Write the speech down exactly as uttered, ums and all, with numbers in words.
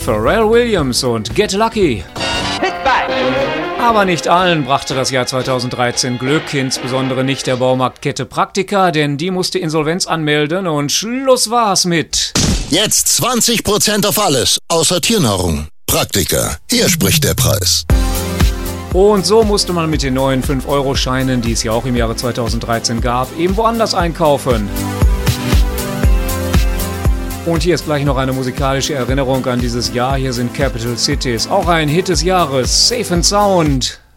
Pharrell Williams und Get Lucky. Aber nicht allen brachte das Jahr zweitausenddreizehn Glück, insbesondere nicht der Baumarktkette Praktika, denn die musste Insolvenz anmelden und Schluss war's mit. Jetzt zwanzig Prozent auf alles, außer Tiernahrung. Praktika, hier spricht der Preis. Und so musste man mit den neuen fünf Euro Scheinen, die es ja auch im Jahre zweitausenddreizehn gab, eben woanders einkaufen. Und hier ist gleich noch eine musikalische Erinnerung an dieses Jahr. Hier sind Capital Cities, auch ein Hit des Jahres, Safe and Sound.